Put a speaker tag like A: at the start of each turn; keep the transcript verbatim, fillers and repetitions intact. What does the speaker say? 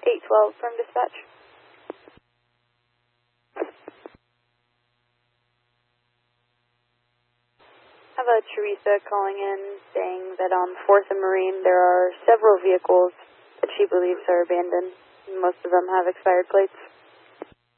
A: eight twelve from dispatch. I have a Teresa calling in saying that on fourth and Marine there are several vehicles that she believes are abandoned. Most of them have expired plates.